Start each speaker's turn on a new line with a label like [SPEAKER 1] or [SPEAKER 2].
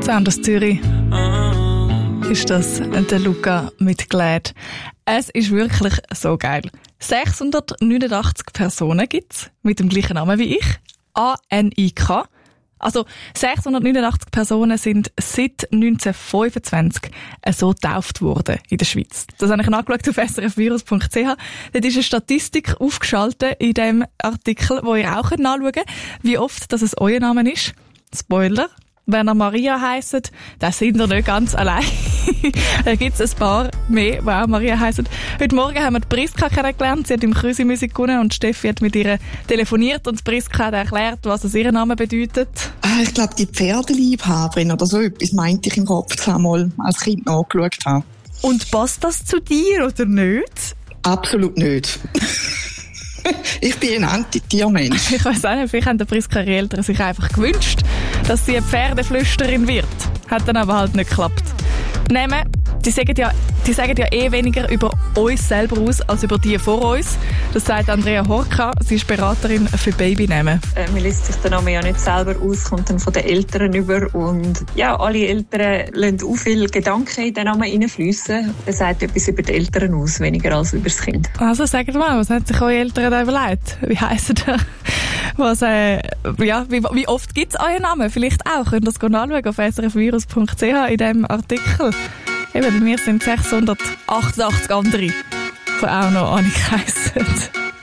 [SPEAKER 1] Sound aus Zürich ist das der Luca mit Glad. Es ist wirklich so geil. 689 Personen gibt's mit dem gleichen Namen wie ich. ANIK. Also 689 Personen sind seit 1925 so getauft worden in der Schweiz. Das habe ich nachgeschaut auf srfvirus.ch. Dort ist eine Statistik aufgeschaltet in dem Artikel, wo ihr auch nachschauen könnt, wie oft das euer Name ist. Spoiler. Wenn ihr Maria heisst, dann sind ihr nicht ganz allein. Da gibt's ein paar mehr, die auch Maria heissen. Heute Morgen haben wir die Priska kennengelernt. Sie hat im Krüsi-Musik gewonnen und Steffi hat mit ihr telefoniert und Priska hat erklärt, was ihr Name bedeutet.
[SPEAKER 2] Ich glaube, die Pferdeliebhaberin oder so etwas meinte ich im Kopf, das einmal als Kind nachgeschaut habe.
[SPEAKER 1] Und passt das zu dir oder nicht?
[SPEAKER 2] Absolut nicht. Ich bin ein Anti-Tiermensch.
[SPEAKER 1] Ich weiss auch nicht, vielleicht haben der Priska ihre Eltern sich einfach gewünscht, dass sie eine Pferdeflüsterin wird. Hat dann aber halt nicht geklappt. Nehmen, die sagen ja eh weniger über uns selber aus, als über die vor uns. Das sagt Andrea Horka, sie ist Beraterin für Babynamen.
[SPEAKER 3] Man lässt sich den Namen ja nicht selber aus, kommt dann von den Eltern über. Und ja, alle Eltern lassen auch viel Gedanken in den Namen hineinfliessen. Das sagt etwas über die Eltern aus, weniger als über das Kind.
[SPEAKER 1] Also sagt mal, was haben sich eure Eltern da überlegt? Wie heissen ihr? Wie oft gibt es euren Namen? Vielleicht auch. Könnt ihr das nachschauen auf srfvirus.ch in diesem Artikel. Eben, bei mir sind 688 andere, die auch noch Annik heissen.